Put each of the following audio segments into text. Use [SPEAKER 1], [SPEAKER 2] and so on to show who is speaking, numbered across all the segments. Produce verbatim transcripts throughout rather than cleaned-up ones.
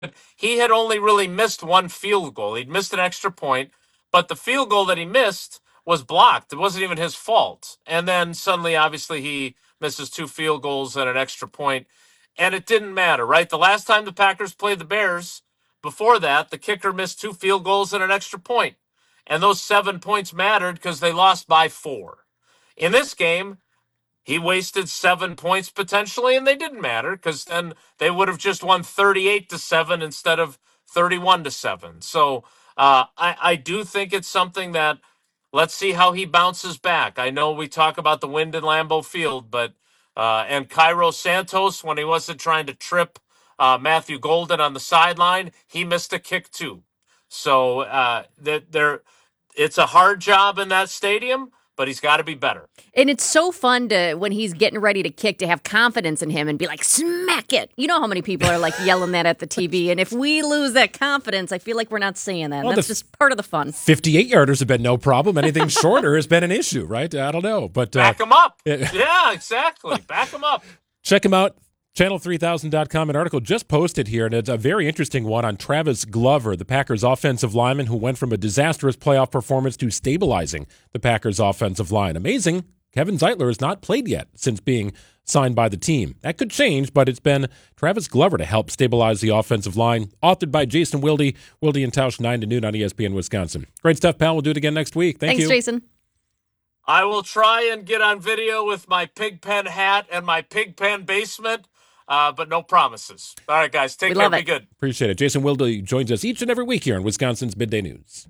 [SPEAKER 1] he had only really missed one field goal. He'd missed an extra point, but the field goal that he missed was blocked. It wasn't even his fault. And then suddenly, obviously, he misses two field goals and an extra point, and it didn't matter, right? The last time the Packers played the Bears, before that, the kicker missed two field goals and an extra point. And those seven points mattered because they lost by four. In this game, he wasted seven points potentially, and they didn't matter because then they would have just won thirty-eight to seven instead of thirty-one to seven. So uh, I, I do think it's something that let's see how he bounces back. I know we talk about the wind in Lambeau Field, but uh, and Cairo Santos, when he wasn't trying to trip uh, Matthew Golden on the sideline, he missed a kick too. So uh, that there, it's a hard job in that stadium, but he's got to be better.
[SPEAKER 2] And it's so fun to, when he's getting ready to kick, to have confidence in him and be like, smack it. You know how many people are like yelling that at the T V. And if we lose that confidence, I feel like we're not saying that. Well, that's just part of the fun.
[SPEAKER 3] fifty-eight yarders have been no problem. Anything shorter has been an issue, right? I don't know. But
[SPEAKER 1] uh, Back him up. Yeah, exactly. Back him up.
[SPEAKER 3] Check him out. channel three thousand dot com, an article just posted here, and it's a very interesting one on Travis Glover, the Packers offensive lineman who went from a disastrous playoff performance to stabilizing the Packers offensive line. Amazing. Kevin Zeitler has not played yet since being signed by the team. That could change, but it's been Travis Glover to help stabilize the offensive line. Authored by Jason Wilde, Wilde and Tausch, nine to noon on E S P N Wisconsin. Great stuff, pal. We'll do it again next week. Thank
[SPEAKER 2] Thanks,
[SPEAKER 3] you.
[SPEAKER 2] Thanks, Jason.
[SPEAKER 1] I will try and get on video with my Pigpen hat and my Pigpen basement. Uh, but no promises. All right, guys, take
[SPEAKER 2] we
[SPEAKER 1] care.
[SPEAKER 2] Love
[SPEAKER 1] Be
[SPEAKER 2] it.
[SPEAKER 1] good.
[SPEAKER 3] Appreciate it. Jason Wilde joins us each and every week here on Wisconsin's Midday News.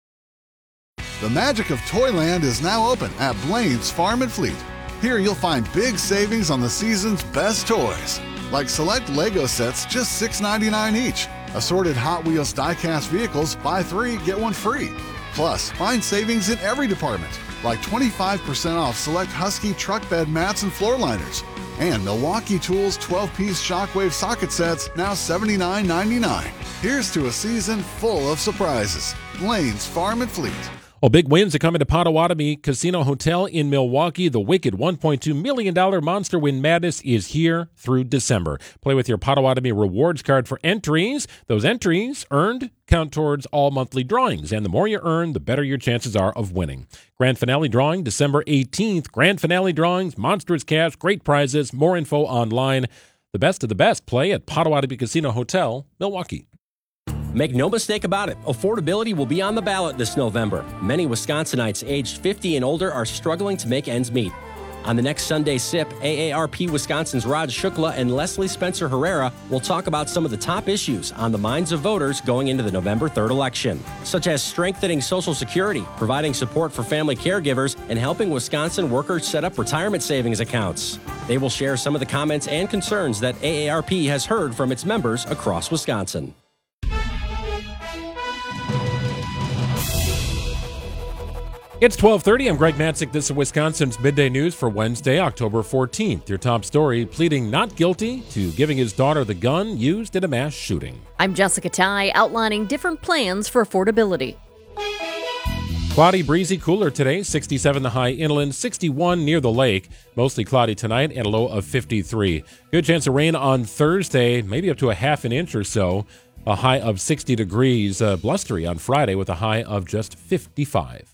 [SPEAKER 4] The magic of Toyland is now open at Blaine's Farm and Fleet. Here you'll find big savings on the season's best toys, like select Lego sets just six ninety-nine each. Assorted Hot Wheels die-cast vehicles, buy three, get one free. Plus, find savings in every department, like twenty-five percent off select Husky truck bed mats and floor liners. And Milwaukee Tools twelve-piece Shockwave socket sets, now seventy-nine ninety-nine. Here's to a season full of surprises. Blaine's Farm and Fleet.
[SPEAKER 3] Well, big wins are coming to Potawatomi Casino Hotel in Milwaukee. The wicked one point two million dollars Monster Win Madness is here through December. Play with your Potawatomi rewards card for entries. Those entries earned count towards all monthly drawings, and the more you earn, the better your chances are of winning. Grand finale drawing December eighteenth. Grand finale drawings, monstrous cash, great prizes. More info online. The best of the best. Play at Potawatomi Casino Hotel, Milwaukee.
[SPEAKER 5] Make no mistake about it, affordability will be on the ballot this November. Many Wisconsinites aged fifty and older are struggling to make ends meet. On the next Sunday Sip, A A R P Wisconsin's Rod Shukla and Leslie Spencer Herrera will talk about some of the top issues on the minds of voters going into the November third election, such as strengthening Social Security, providing support for family caregivers, and helping Wisconsin workers set up retirement savings accounts. They will share some of the comments and concerns that A A R P has heard from its members across Wisconsin.
[SPEAKER 3] It's twelve thirty. I'm Greg Matzik. This is Wisconsin's Midday News for Wednesday, October fourteenth. Your top story, pleading not guilty to giving his daughter the gun used in a mass shooting.
[SPEAKER 2] I'm Jessica Ty, outlining different plans for affordability.
[SPEAKER 3] Cloudy, breezy, cooler today. sixty-seven the high inland, sixty-one near the lake. Mostly cloudy tonight and a low of fifty-three. Good chance of rain on Thursday, maybe up to a half an inch or so. A high of sixty degrees. Uh, blustery on Friday with a high of just fifty-five.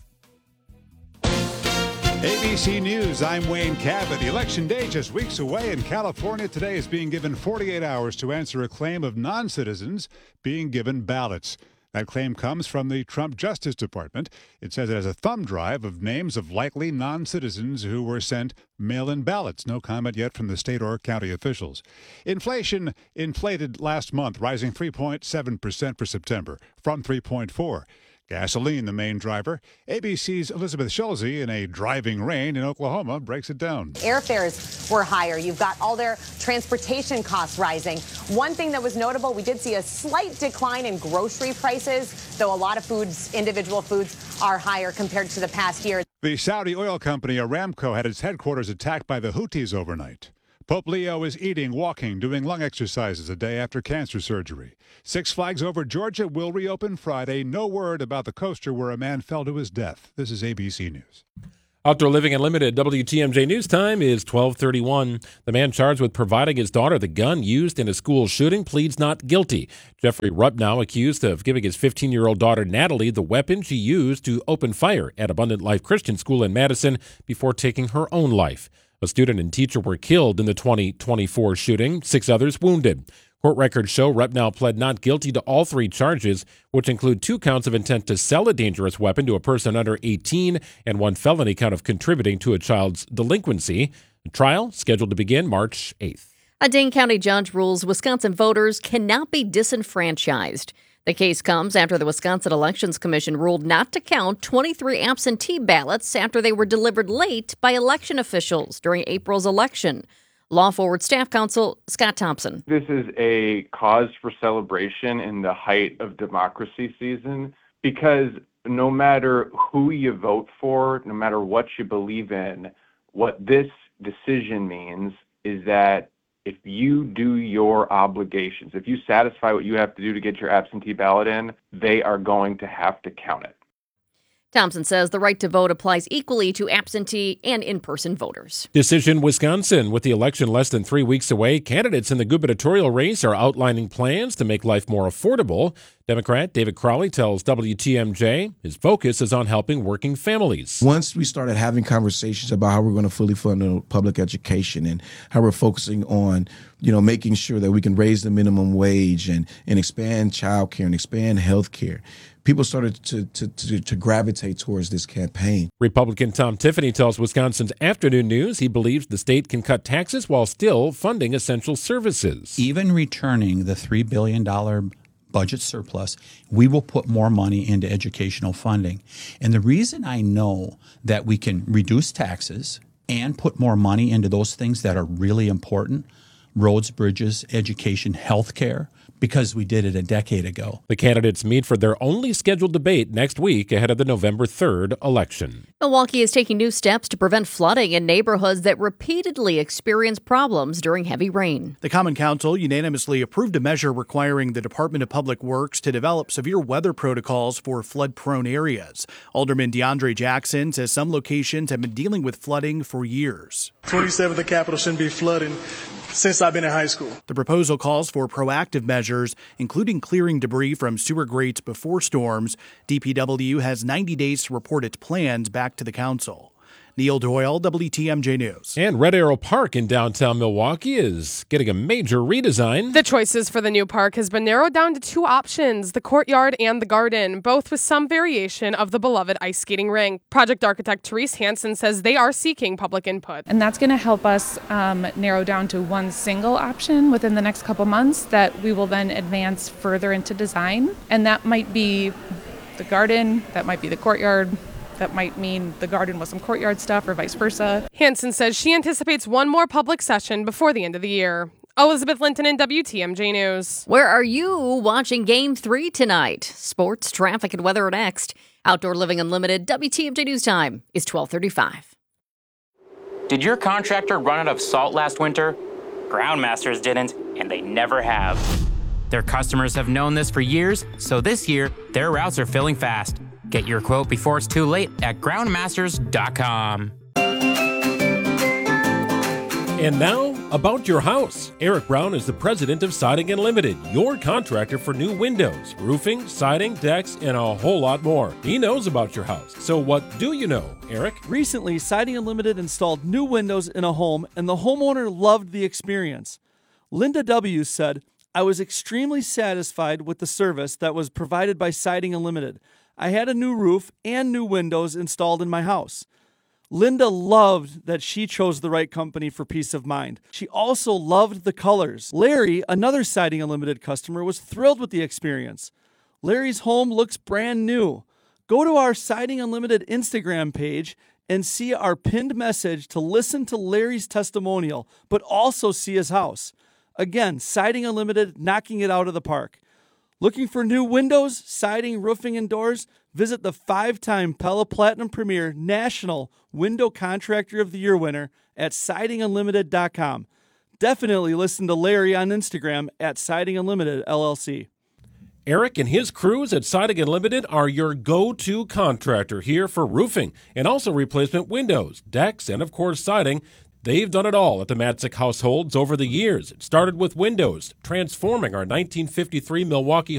[SPEAKER 6] A B C News, I'm Wayne Cabot. Election Day just weeks away, and California today is being given forty-eight hours to answer a claim of non-citizens being given ballots. That claim comes from the Trump Justice Department. It says it has a thumb drive of names of likely non-citizens who were sent mail-in ballots. No comment yet from the state or county officials. Inflation inflated last month, rising three point seven percent for September from three point four. Gasoline, the main driver. A B C's Elizabeth Schulze in a driving rain in Oklahoma breaks it down.
[SPEAKER 7] Airfares were higher. You've got all their transportation costs rising. One thing that was notable, we did see a slight decline in grocery prices, though a lot of foods, individual foods, are higher compared to the past year.
[SPEAKER 6] The Saudi oil company Aramco had its headquarters attacked by the Houthis overnight. Pope Leo is eating, walking, doing lung exercises a day after cancer surgery. Six Flags Over Georgia will reopen Friday. No word about the coaster where a man fell to his death. This is A B C News.
[SPEAKER 3] Outdoor Living Unlimited, W T M J News Time is twelve thirty-one. The man charged with providing his daughter the gun used in a school shooting pleads not guilty. Jeffrey Rupp now accused of giving his fifteen-year-old daughter Natalie the weapon she used to open fire at Abundant Life Christian School in Madison before taking her own life. A student and teacher were killed in the twenty twenty-four shooting, six others wounded. Court records show Rupp now pled not guilty to all three charges, which include two counts of intent to sell a dangerous weapon to a person under eighteen and one felony count of contributing to a child's delinquency. The trial scheduled to begin March eighth.
[SPEAKER 2] A Dane County judge rules Wisconsin voters cannot be disenfranchised. The case comes after the Wisconsin Elections Commission ruled not to count twenty-three absentee ballots after they were delivered late by election officials during April's election. Law Forward Staff Counsel Scott Thompson.
[SPEAKER 8] This is a cause for celebration in the height of democracy season because no matter who you vote for, no matter what you believe in, what this decision means is that if you do your obligations, if you satisfy what you have to do to get your absentee ballot in, they are going to have to count it.
[SPEAKER 2] Thompson says the right to vote applies equally to absentee and in-person voters.
[SPEAKER 3] Decision Wisconsin. With the election less than three weeks away, candidates in the gubernatorial race are outlining plans to make life more affordable. Democrat David Crowley tells W T M J his focus is on helping working families.
[SPEAKER 9] Once we started having conversations about how we're going to fully fund public education and how we're focusing on, you know, making sure that we can raise the minimum wage and, and expand child care and expand health care, people started to, to, to, to gravitate towards this campaign.
[SPEAKER 3] Republican Tom Tiffany tells Wisconsin's Afternoon News he believes the state can cut taxes while still funding essential services.
[SPEAKER 10] Even returning the three billion dollars budget surplus, we will put more money into educational funding. And the reason I know that we can reduce taxes and put more money into those things that are really important, roads, bridges, education, health care, because we did it a decade ago.
[SPEAKER 3] The candidates meet for their only scheduled debate next week ahead of the November third election.
[SPEAKER 2] Milwaukee is taking new steps to prevent flooding in neighborhoods that repeatedly experience problems during heavy rain.
[SPEAKER 11] The Common Council unanimously approved a measure requiring the Department of Public Works to develop severe weather protocols for flood-prone areas. Alderman DeAndre Jackson says some locations have been dealing with flooding for years.
[SPEAKER 12] twenty-seventh the Capitol shouldn't be flooding since I've been in high school.
[SPEAKER 11] The proposal calls for proactive measures, including clearing debris from sewer grates before storms. D P W has ninety days to report its plans back to the council. Neil Doyle, W T M J News.
[SPEAKER 3] And Red Arrow Park in downtown Milwaukee is getting a major redesign.
[SPEAKER 13] The choices for the new park has been narrowed down to two options, the courtyard and the garden, both with some variation of the beloved ice skating rink. Project architect Therese Hansen says they are seeking public input.
[SPEAKER 14] And that's going to help us um, narrow down to one single option within the next couple months that we will then advance further into design. And that might be the garden, that might be the courtyard. That might mean the garden with some courtyard stuff or vice versa.
[SPEAKER 13] Hansen says she anticipates one more public session before the end of the year. Elizabeth Linton in W T M J News.
[SPEAKER 2] Where are you watching Game three tonight? Sports, traffic, and weather next. Outdoor Living Unlimited, W T M J News Time is twelve thirty-five.
[SPEAKER 15] Did your contractor run out of salt last winter? Groundmasters didn't, and they never have. Their customers have known this for years, so this year, their routes are filling fast. Get your quote before it's too late at groundmasters dot com.
[SPEAKER 3] And now, about your house. Eric Brown is the president of Siding Unlimited, your contractor for new windows, roofing, siding, decks, and a whole lot more. He knows about your house. So what do you know, Eric?
[SPEAKER 16] Recently, Siding Unlimited installed new windows in a home, and the homeowner loved the experience. Linda W. said, "I was extremely satisfied with the service that was provided by Siding Unlimited. I had a new roof and new windows installed in my house." Linda loved that she chose the right company for peace of mind. She also loved the colors. Larry, another Siding Unlimited customer, was thrilled with the experience. Larry's home looks brand new. Go to our Siding Unlimited Instagram page and see our pinned message to listen to Larry's testimonial, but also see his house. Again, Siding Unlimited, knocking it out of the park. Looking for new windows, siding, roofing, and doors? Visit the five-time Pella Platinum Premier National Window Contractor of the Year winner at siding unlimited dot com. Definitely listen to Larry on Instagram at Siding Unlimited L L C.
[SPEAKER 3] Eric and his crews at Siding Unlimited are your go-to contractor here for roofing and also replacement windows, decks, and of course siding. They've done it all at the Matzik households over the years. It started with windows, transforming our nineteen fifty-three Milwaukee